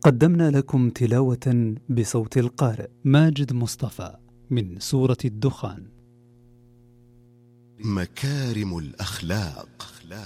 قدمنا لكم تلاوة بصوت القارئ ماجد مصطفى من سورة الدخان. مكارم الأخلاق.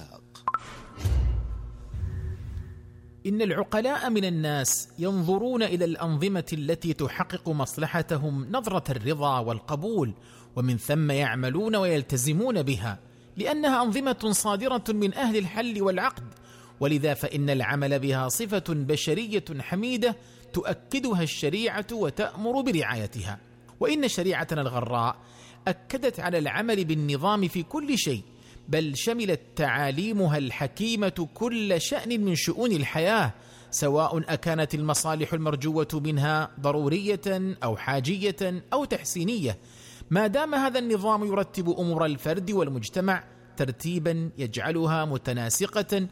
إن العقلاء من الناس ينظرون إلى الأنظمة التي تحقق مصلحتهم نظرة الرضا والقبول، ومن ثم يعملون ويلتزمون بها، لأنها أنظمة صادرة من أهل الحل والعقد، ولذا فإن العمل بها صفة بشرية حميدة تؤكدها الشريعة وتأمر برعايتها. وإن شريعتنا الغراء أكدت على العمل بالنظام في كل شيء، بل شملت تعاليمها الحكيمة كل شأن من شؤون الحياة، سواء أكانت المصالح المرجوة منها ضرورية أو حاجية أو تحسينية، ما دام هذا النظام يرتب أمور الفرد والمجتمع ترتيبا يجعلها متناسقة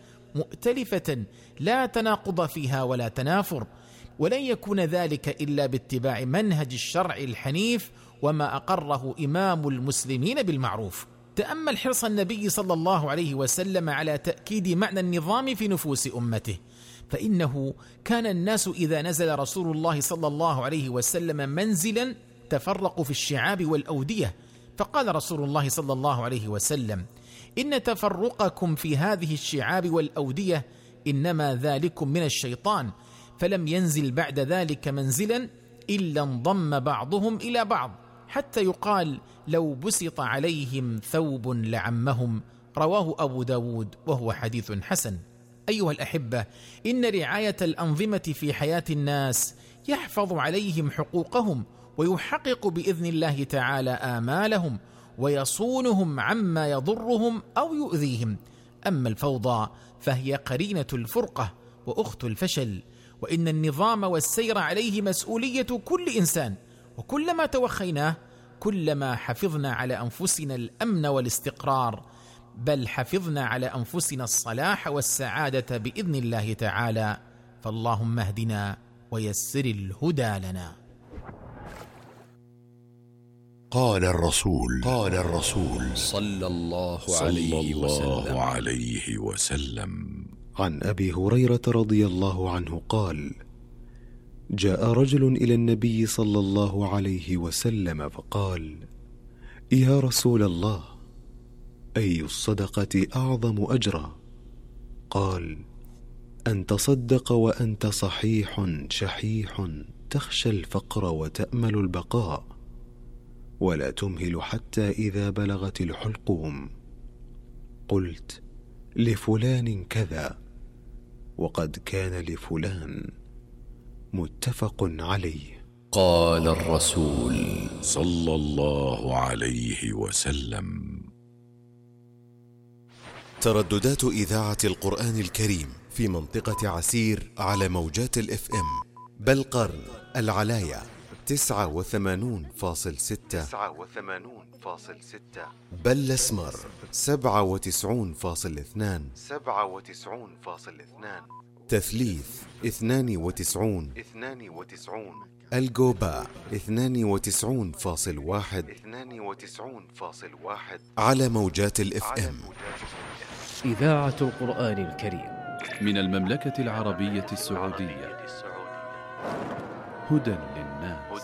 مؤتلفة لا تناقض فيها ولا تنافر، ولن يكون ذلك إلا باتباع منهج الشرع الحنيف وما أقره إمام المسلمين بالمعروف. تأمل حرص النبي صلى الله عليه وسلم على تأكيد معنى النظام في نفوس أمته، فإنه كان الناس إذا نزل رسول الله صلى الله عليه وسلم منزلا تفرقوا في الشعاب والأودية، فقال رسول الله صلى الله عليه وسلم: إن تفرقكم في هذه الشعاب والأودية إنما ذلكم من الشيطان، فلم ينزل بعد ذلك منزلا إلا انضم بعضهم إلى بعض، حتى يقال لو بسط عليهم ثوب لعمهم. رواه أبو داود وهو حديث حسن. أيها الأحبة، إن رعاية الأنظمة في حياة الناس يحفظ عليهم حقوقهم، ويحقق بإذن الله تعالى آمالهم، ويصونهم عما يضرهم أو يؤذيهم. أما الفوضى فهي قرينة الفرقة وأخت الفشل، وإن النظام والسير عليه مسؤولية كل إنسان، وكلما توخيناه كلما حفظنا على أنفسنا الأمن والاستقرار، بل حفظنا على أنفسنا الصلاح والسعادة بإذن الله تعالى. فاللهم اهدنا ويسر الهدى لنا. قال الرسول صلى الله عليه وسلم عن أبي هريرة رضي الله عنه قال: جاء رجل إلى النبي صلى الله عليه وسلم فقال: يا رسول الله، أي الصدقة أعظم أجرا؟ قال: أن تصدق وأنت صحيح شحيح تخشى الفقر وتأمل البقاء، ولا تمهل حتى إذا بلغت الحلقوم. قلت: لفلان كذا، وقد كان لفلان. متفق عليه. قال الرسول صلى الله عليه وسلم: ترددات إذاعة القرآن الكريم في منطقة عسير على موجات الFM بالقرن العلاية 89.6، بل اسمر 97.2، تثليث 92، الجوباء 92.1 على موجات الFM. إذاعة القرآن الكريم من المملكة العربية السعودية، هدى للناس.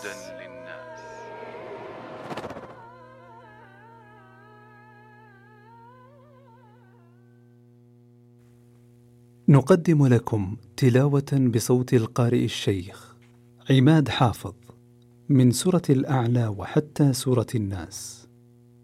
نقدم لكم تلاوة بصوت القارئ الشيخ عماد حافظ من سورة الأعلى وحتى سورة الناس.